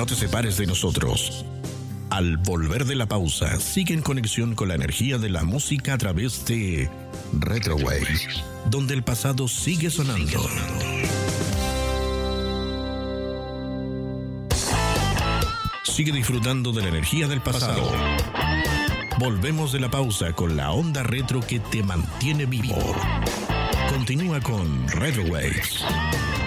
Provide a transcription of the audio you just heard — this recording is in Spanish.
No te separes de nosotros. Al volver de la pausa, sigue en conexión con la energía de la música a través de Retrowaves, donde el pasado sigue sonando. Sigue disfrutando de la energía del pasado. Volvemos de la pausa con la onda retro que te mantiene vivo. Continúa con Retrowaves.